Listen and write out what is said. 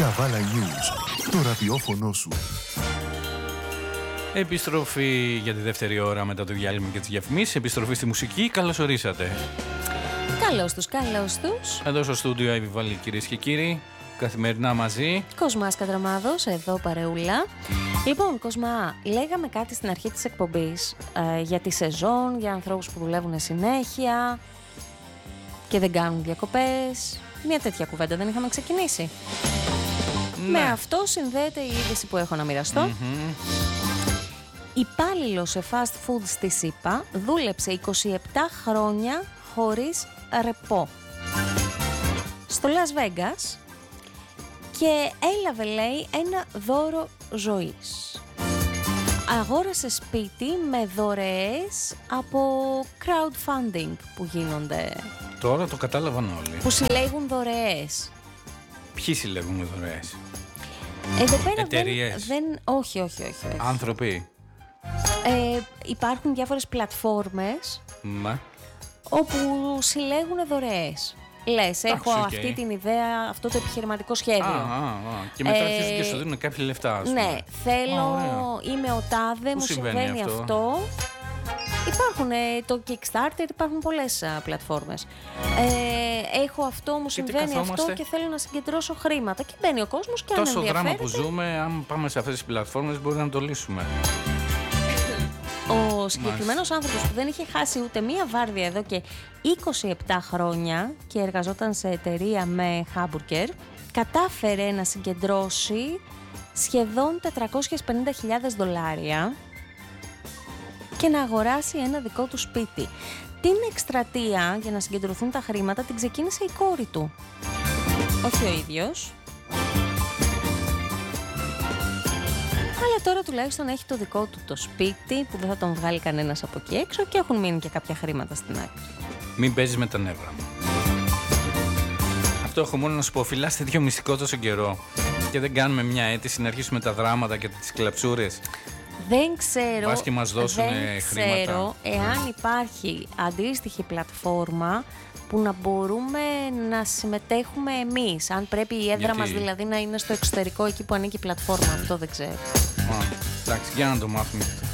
Καβάλα News, το ραδιόφωνο σου. Επιστροφή για τη δεύτερη ώρα μετά το διάλειμμα και τις διαφημίσεις. Επιστροφή στη μουσική. Καλώς ορίσατε. Καλώς τους, καλώς τους. Εδώ στο στούντιο Ivy Valley, κυρίες και κύριοι. Καθημερινά μαζί. Κοσμάς Κατραμάδος, εδώ παρεούλα. Λοιπόν, Κοσμά, λέγαμε κάτι στην αρχή της εκπομπής για τη σεζόν, για ανθρώπους που δουλεύουν συνέχεια και δεν κάνουν διακοπές. Μια τέτοια κουβέντα δεν είχαμε ξεκινήσει? Ναι. Με αυτό συνδέεται η είδηση που έχω να μοιραστώ. Υπάλληλος σε fast food στη ΣΥΠΑ δούλεψε 27 χρόνια χωρίς ρεπό στο Las Vegas και έλαβε, λέει, ένα δώρο ζωής. Αγόρασε σπίτι με δωρεές από crowdfunding που γίνονται. Τώρα το κατάλαβαν όλοι. Που συλλέγουν δωρεές. Ποιοι συλλέγουν δωρεές? Εδώ πέρα εταιρείες? Όχι. Άνθρωποι. Υπάρχουν διάφορες πλατφόρμες Μα. όπου συλλέγουν δωρεές. Λες, έχω αυτή την ιδέα, αυτό το επιχειρηματικό σχέδιο. Και μετά αρχίζουν και σου δίνουν κάποια λεφτά, ας πούμε. Ναι, θέλω, είμαι ο τάδε, μου συμβαίνει αυτό. Υπάρχουν το Kickstarter, υπάρχουν πολλές πλατφόρμες. Έχω αυτό, μου συμβαίνει αυτό και θέλω να συγκεντρώσω χρήματα. Και μπαίνει ο κόσμος και αν ενδιαφέρεται. Τόσο δράμα που ζούμε, αν πάμε σε αυτές τις πλατφόρμες μπορεί να το λύσουμε. Ο συγκεκριμένος άνθρωπος που δεν είχε χάσει ούτε μία βάρδια εδώ και 27 χρόνια και εργαζόταν σε εταιρεία με χάμπουργκερ, κατάφερε να συγκεντρώσει σχεδόν $450,000 και να αγοράσει ένα δικό του σπίτι. Την εκστρατεία για να συγκεντρωθούν τα χρήματα την ξεκίνησε η κόρη του, όχι ο ίδιος. Αλλά τώρα τουλάχιστον έχει το δικό του το σπίτι που δεν θα τον βγάλει κανένας από εκεί έξω και έχουν μείνει και κάποια χρήματα στην άκρη. Μην παίζεις με τα νεύρα μου. Αυτό έχω μόνο να σου πω. Φυλάς τέτοιο μυστικό τόσο καιρό και δεν κάνουμε μια αίτηση να αρχίσουμε τα δράματα και τις κλαψούρες. Δεν ξέρω, βάσει και μας δώσουν χρήματα. Δεν ξέρω εάν υπάρχει αντίστοιχη πλατφόρμα που να μπορούμε να συμμετέχουμε εμείς. Αν πρέπει η έδρα μας δηλαδή να είναι στο εξωτερικό εκεί που ανήκει η πλατφόρμα. Αυτό δεν ξέρω. Εντάξει, για να το μάθουμε.